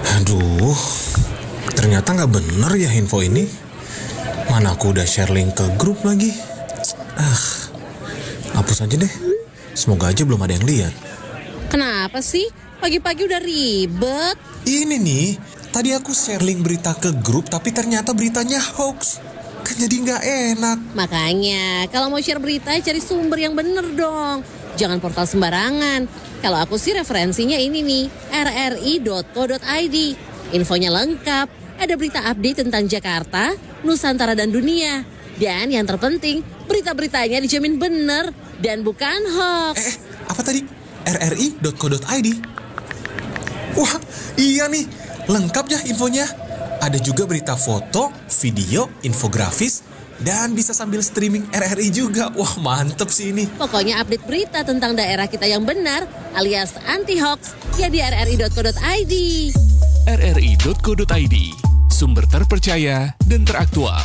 Aduh, ternyata nggak bener ya info ini. Mana aku udah share link ke grup lagi. Hapus aja deh. Semoga aja belum ada yang lihat. Kenapa sih? Pagi-pagi udah ribet. Ini nih, tadi aku share link berita ke grup tapi ternyata beritanya hoax. Kan jadi nggak enak. Makanya, kalau mau share berita, cari sumber yang bener dong. Jangan portal sembarangan. Kalau aku sih referensinya ini nih, rri.co.id. Infonya lengkap, ada berita update tentang Jakarta, Nusantara dan dunia. Dan yang terpenting, berita-beritanya dijamin bener dan bukan hoax. Apa tadi? rri.co.id? Wah, iya nih, lengkap ya infonya. Ada juga berita foto, video, infografis, dan bisa sambil streaming RRI juga. Wah, mantep sih ini. Pokoknya update berita tentang daerah kita yang benar alias anti-hoax ya di rri.co.id. rri.co.id, sumber terpercaya dan teraktual.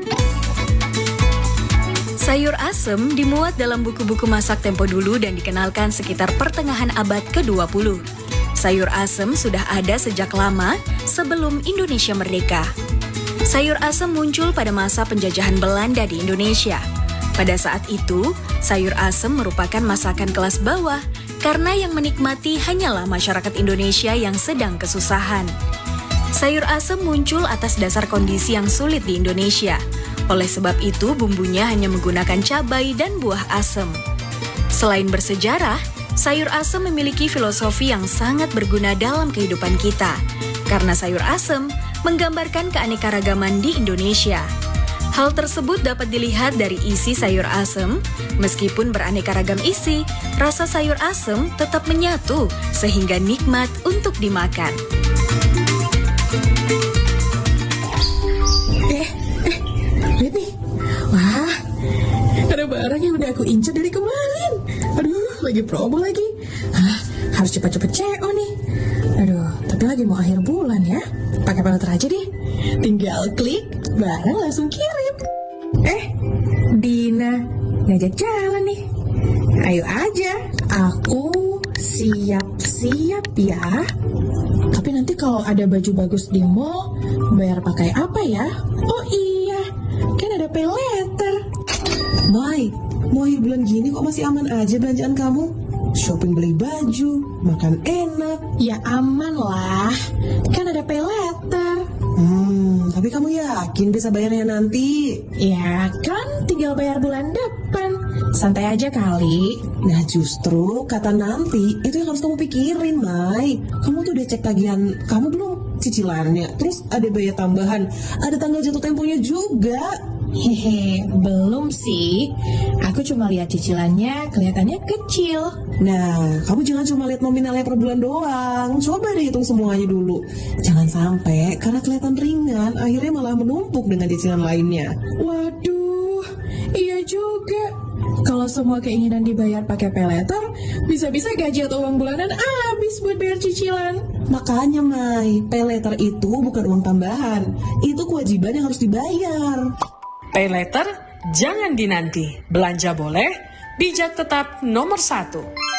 Sayur asem dimuat dalam buku-buku masak tempo dulu dan dikenalkan sekitar pertengahan abad ke-20. Sayur asem sudah ada sejak lama sebelum Indonesia merdeka. Sayur asem muncul pada masa penjajahan Belanda di Indonesia. Pada saat itu, sayur asem merupakan masakan kelas bawah karena yang menikmati hanyalah masyarakat Indonesia yang sedang kesusahan. Sayur asem muncul atas dasar kondisi yang sulit di Indonesia. Oleh sebab itu, bumbunya hanya menggunakan cabai dan buah asem. Selain bersejarah, sayur asem memiliki filosofi yang sangat berguna dalam kehidupan kita. Karena sayur asem menggambarkan keanekaragaman di Indonesia. Hal tersebut dapat dilihat dari isi sayur asem. Meskipun beraneka ragam isi, rasa sayur asem tetap menyatu sehingga nikmat untuk dimakan. Lihat nih, wah, ada barang yang udah aku incer dari kemarin. Aduh, lagi promo lagi. Harus cepat-cepat CO nih. Aduh, tapi lagi mau akhir bulan ya. Pakai paylater aja deh. Tinggal klik, barang langsung kirim. Dina ngajak jalan nih. Ayo aja, aku siap-siap ya. Tapi nanti kalau ada baju bagus di mall, bayar pakai apa ya? Oh iya, kan ada paylater. Mai, mau akhir bulan gini kok masih aman aja belanjaan kamu? Shopping beli baju, makan enak. Ya aman lah, kan ada paylater. Tapi kamu yakin bisa bayarnya nanti? Ya kan, tinggal bayar bulan depan. Santai aja kali. Nah justru kata nanti itu yang harus kamu pikirin, Mai. Kamu tuh udah cek tagihan kamu belum? Cicilannya, terus ada biaya tambahan, ada tanggal jatuh temponya juga. Hehe, belum sih. Aku cuma lihat cicilannya, kelihatannya kecil. Nah, kamu jangan cuma lihat nominalnya per bulan doang. Coba deh hitung semuanya dulu. Jangan sampai karena kelihatan ringan, akhirnya malah menumpuk dengan cicilan lainnya. Waduh, iya juga. Kalau semua keinginan dibayar pakai paylater, bisa-bisa gaji atau uang bulanan habis buat bayar cicilan. Makanya, Mai, paylater itu bukan uang tambahan. Itu kewajiban yang harus dibayar. Paylater jangan dinanti. Belanja boleh, bijak tetap nomor 1.